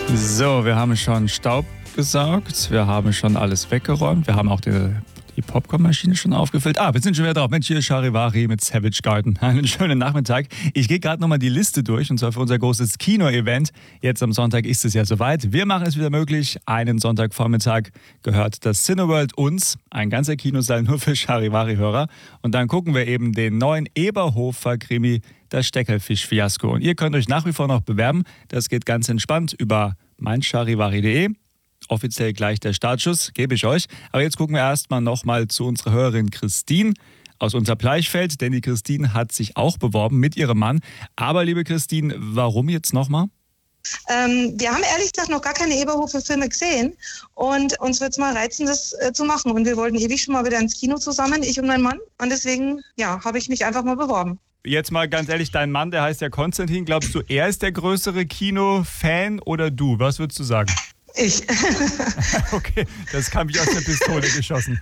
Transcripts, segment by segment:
So, wir haben schon Staub gesaugt, wir haben schon alles weggeräumt, wir haben auch die Popcornmaschine schon aufgefüllt. Wir sind schon wieder drauf. Mensch, hier ist Charivari mit Savage Garden. Einen schönen Nachmittag. Ich gehe gerade nochmal die Liste durch, und zwar für unser großes Kino-Event. Jetzt am Sonntag ist es ja soweit. Wir machen es wieder möglich. Einen Sonntagvormittag gehört das Cineworld uns, ein ganzer Kinosaal nur für Charivari-Hörer. Und dann gucken wir eben den neuen Eberhofer-Krimi, das Steckerfisch-Fiasko. Und ihr könnt euch nach wie vor noch bewerben. Das geht ganz entspannt über meincharivari.de. Offiziell gleich der Startschuss, gebe ich euch. Aber jetzt gucken wir erstmal nochmal zu unserer Hörerin Christine aus Unterbleichfeld, denn die Christine hat sich auch beworben mit ihrem Mann. Aber liebe Christine, warum jetzt nochmal? Wir haben ehrlich gesagt noch gar keine Eberhofer-Filme gesehen und uns wird es mal reizen, das zu machen. Und wir wollten ewig schon mal wieder ins Kino zusammen, ich und mein Mann. Und deswegen, habe ich mich einfach mal beworben. Jetzt mal ganz ehrlich, dein Mann, der heißt ja Konstantin. Glaubst du, er ist der größere Kino-Fan oder du? Was würdest du sagen? Ich. Okay, das kam wie aus der Pistole geschossen.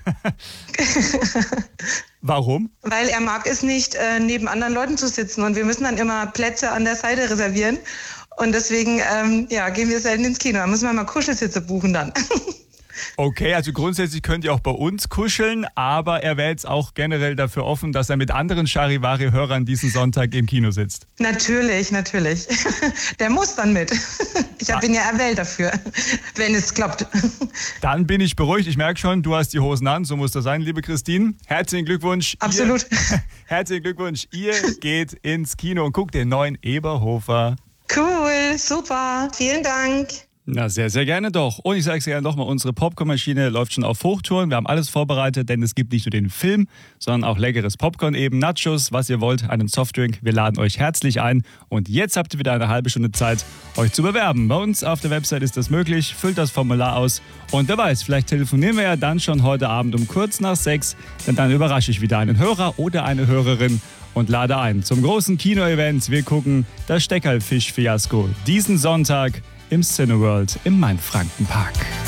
Warum? Weil er mag es nicht, neben anderen Leuten zu sitzen. Und wir müssen dann immer Plätze an der Seite reservieren. Und deswegen gehen wir selten ins Kino. Da müssen wir mal Kuschelsitze buchen dann. Okay, also grundsätzlich könnt ihr auch bei uns kuscheln, aber er wäre jetzt auch generell dafür offen, dass er mit anderen Charivari-Hörern diesen Sonntag im Kino sitzt. Natürlich. Der muss dann mit. Ich habe ihn ja erwählt dafür, wenn es klappt. Dann bin ich beruhigt. Ich merke schon, du hast die Hosen an. So muss das sein, liebe Christine. Herzlichen Glückwunsch. Absolut. Herzlichen Glückwunsch. Ihr geht ins Kino und guckt den neuen Eberhofer. Cool, super. Vielen Dank. Na, sehr, sehr gerne doch. Und ich sage es gerne nochmal, unsere Popcornmaschine läuft schon auf Hochtouren. Wir haben alles vorbereitet, denn es gibt nicht nur den Film, sondern auch leckeres Popcorn eben, Nachos, was ihr wollt, einen Softdrink. Wir laden euch herzlich ein. Und jetzt habt ihr wieder eine halbe Stunde Zeit, euch zu bewerben. Bei uns auf der Website ist das möglich. Füllt das Formular aus. Und wer weiß, vielleicht telefonieren wir ja dann schon heute Abend um kurz nach 6. Denn dann überrasche ich wieder einen Hörer oder eine Hörerin und lade ein zum großen Kino-Event. Wir gucken das Steckerfisch-Fiasko diesen Sonntag im Cineworld im Mainfrankenpark.